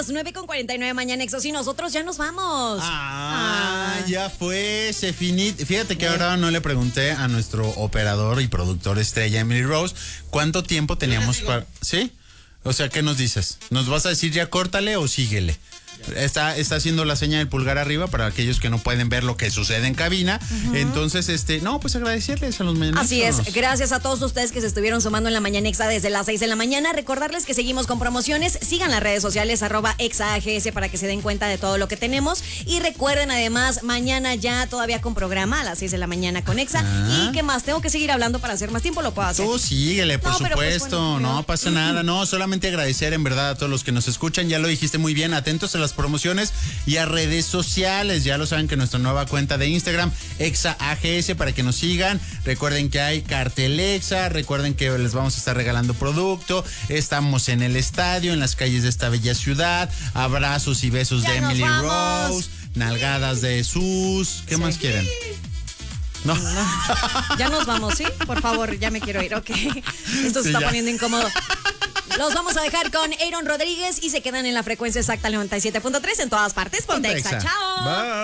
las 9:49 mañana, Exos, y nosotros ya nos vamos. Ya fue, se finit. Fíjate que ahora no le pregunté a nuestro operador y productor estrella, Emily Rose, cuánto tiempo teníamos para... ¿Sí? O sea, ¿qué nos dices? ¿Nos vas a decir ya córtale o síguele? Está haciendo la seña del pulgar arriba para aquellos que no pueden ver lo que sucede en cabina. Entonces, pues agradecerles a los mañaneros. Así es, gracias a todos ustedes que se estuvieron sumando en la Mañanexa desde las 6 de la mañana. Recordarles que seguimos con promociones. Sigan las redes sociales @exaags para que se den cuenta de todo lo que tenemos. Y recuerden además, mañana ya todavía con programa a las 6 de la mañana con Exa. ¿Y qué más? Tengo que seguir hablando para hacer más tiempo, lo puedo hacer. Tú síguele, por supuesto, pues, bueno, no pasa nada. No, solamente agradecer en verdad a todos los que nos escuchan. Ya lo dijiste muy bien, atentos a las promociones y a redes sociales. Ya lo saben que nuestra nueva cuenta de Instagram, ExaAGS, para que nos sigan. Recuerden que hay cartel Exa, recuerden que les vamos a estar regalando producto. Estamos en el estadio, en las calles de esta bella ciudad. Abrazos y besos ya de Emily Rose, nalgadas de Sus. ¿Qué más quieren? No. Ya nos vamos, ¿sí? Por favor, ya me quiero ir, ok. Esto se está poniendo incómodo. Los vamos a dejar con Aaron Rodríguez y se quedan en la frecuencia exacta 97.3 en todas partes. Ponte Exa. Chao. Bye.